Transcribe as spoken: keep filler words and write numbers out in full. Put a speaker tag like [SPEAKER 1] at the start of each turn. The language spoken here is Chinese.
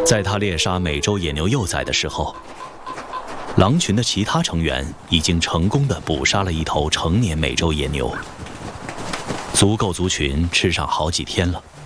[SPEAKER 1] 在他猎杀美洲野牛幼崽的时候，狼群的其他成员已经成功地捕杀了一头成年美洲野牛，足够族群吃上好几天了。